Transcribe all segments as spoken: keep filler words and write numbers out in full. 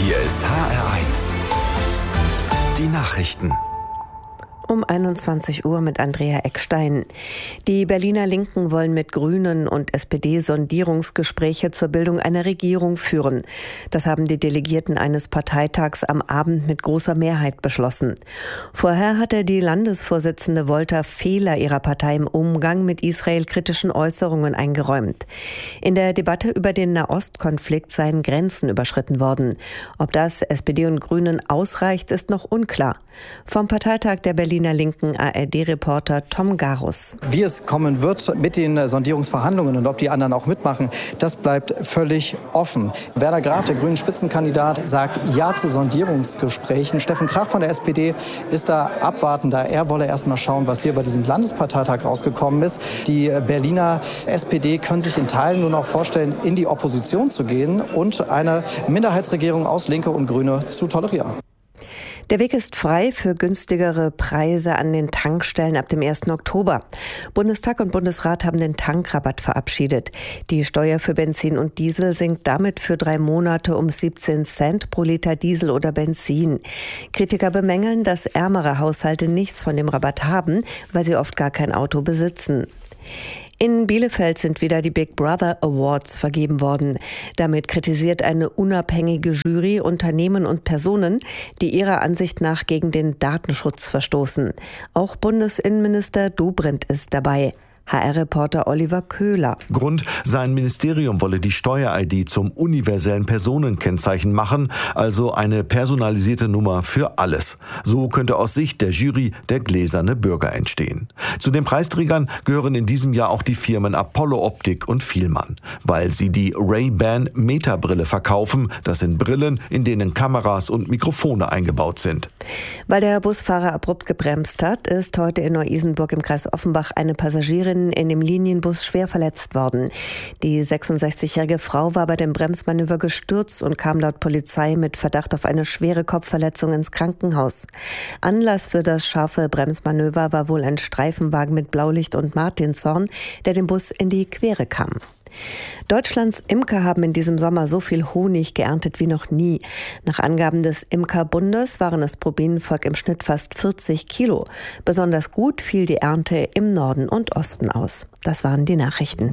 Hier ist H R eins. Die Nachrichten. Um einundzwanzig Uhr mit Andrea Eckstein. Die Berliner Linken wollen mit Grünen und S P D Sondierungsgespräche zur Bildung einer Regierung führen. Das haben die Delegierten eines Parteitags am Abend mit großer Mehrheit beschlossen. Vorher hatte die Landesvorsitzende Volta Fehler ihrer Partei im Umgang mit israel-kritischen Äußerungen eingeräumt. In der Debatte über den Nahostkonflikt seien Grenzen überschritten worden. Ob das S P D und Grünen ausreicht, ist noch unklar. Vom Parteitag der Berliner Linken A R D-Reporter Tom Garus. Wie es kommen wird mit den Sondierungsverhandlungen und ob die anderen auch mitmachen, das bleibt völlig offen. Werner Graf, der grünen Spitzenkandidat, sagt Ja zu Sondierungsgesprächen. Steffen Krach von der S P D ist da abwartender. Er wolle erst mal schauen, was hier bei diesem Landesparteitag rausgekommen ist. Die Berliner S P D können sich in Teilen nun auch vorstellen, in die Opposition zu gehen und eine Minderheitsregierung aus Linke und Grüne zu tolerieren. Der Weg ist frei für günstigere Preise an den Tankstellen ab dem ersten Oktober. Bundestag und Bundesrat haben den Tankrabatt verabschiedet. Die Steuer für Benzin und Diesel sinkt damit für drei Monate um siebzehn Cent pro Liter Diesel oder Benzin. Kritiker bemängeln, dass ärmere Haushalte nichts von dem Rabatt haben, weil sie oft gar kein Auto besitzen. In Bielefeld sind wieder die Big Brother Awards vergeben worden. Damit kritisiert eine unabhängige Jury Unternehmen und Personen, die ihrer Ansicht nach gegen den Datenschutz verstoßen. Auch Bundesinnenminister Dobrindt ist dabei. H R-Reporter Oliver Köhler. Grund, sein Ministerium wolle die Steuer-I D zum universellen Personenkennzeichen machen, also eine personalisierte Nummer für alles. So könnte aus Sicht der Jury der gläserne Bürger entstehen. Zu den Preisträgern gehören in diesem Jahr auch die Firmen Apollo Optik und Vielmann, weil sie die Ray-Ban Meta-Brille verkaufen. Das sind Brillen, in denen Kameras und Mikrofone eingebaut sind. Weil der Busfahrer abrupt gebremst hat, ist heute in Neu-Isenburg im Kreis Offenbach eine Passagierin in dem Linienbus schwer verletzt worden. Die sechsundsechzigjährige Frau war bei dem Bremsmanöver gestürzt und kam laut Polizei mit Verdacht auf eine schwere Kopfverletzung ins Krankenhaus. Anlass für das scharfe Bremsmanöver war wohl ein Streifenwagen mit Blaulicht und Martinshorn, der dem Bus in die Quere kam. Deutschlands Imker haben in diesem Sommer so viel Honig geerntet wie noch nie. Nach Angaben des Imkerbundes waren es pro Bienenvolk im Schnitt fast vierzig Kilo. Besonders gut fiel die Ernte im Norden und Osten aus. Das waren die Nachrichten.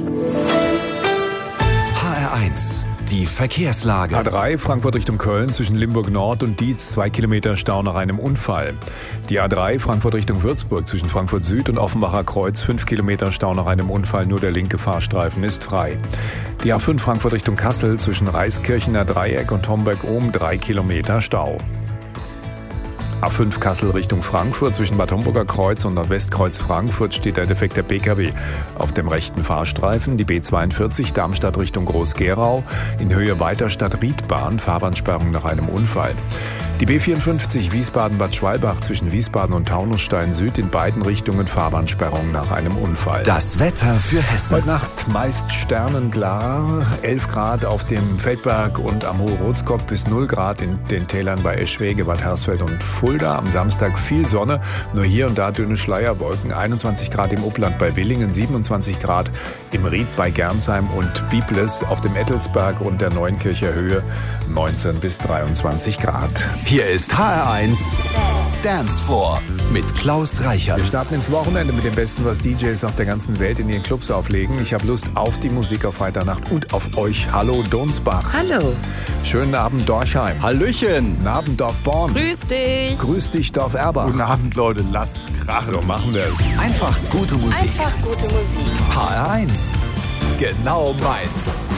H R eins. Die Verkehrslage. A drei Frankfurt Richtung Köln zwischen Limburg Nord und Dietz, zwei Kilometer Stau nach einem Unfall. Die A drei Frankfurt Richtung Würzburg zwischen Frankfurt Süd und Offenbacher Kreuz, fünf Kilometer Stau nach einem Unfall, nur der linke Fahrstreifen ist frei. Die A fünf Frankfurt Richtung Kassel zwischen Reiskirchener Dreieck und Homberg-Ohm, drei Kilometer Stau. A fünf Kassel Richtung Frankfurt zwischen Bad Homburger Kreuz und Nordwestkreuz Frankfurt steht der defekte P K W auf dem rechten Fahrstreifen. Die B zweiundvierzig Darmstadt Richtung Groß-Gerau in Höhe Weiterstadt-Riedbahn, Fahrbahnsperrung nach einem Unfall. Die B vierundfünfzig Wiesbaden-Bad Schwalbach zwischen Wiesbaden und Taunusstein Süd in beiden Richtungen, Fahrbahnsperrung nach einem Unfall. Das Wetter für Hessen. Heute Nacht meist sternenklar, elf Grad auf dem Feldberg und am Hohe-Rotskopf bis null Grad in den Tälern bei Eschwege, Bad Hersfeld und Fulda. Am Samstag viel Sonne, nur hier und da dünne Schleierwolken, einundzwanzig Grad im Upland bei Willingen, siebenundzwanzig Grad im Ried bei Germsheim und Biblis auf dem Ettelsberg und der Neunkircher Höhe, neunzehn bis dreiundzwanzig Grad. Hier ist H R eins Dance Floor mit Klaus Reichert. Wir starten ins Wochenende mit dem Besten, was D Js auf der ganzen Welt in ihren Clubs auflegen. Ich habe Lust auf die Musik auf Freitagnacht und auf euch. Hallo Donsbach. Hallo. Schönen Abend Dorchheim. Hallöchen. Guten Abend Dorfborn. Grüß dich. Grüß dich Dorf Erbach. Guten Abend, Leute. Lasst krachen. So machen wir es. Einfach gute Musik. Einfach gute Musik. H R eins. Genau meins.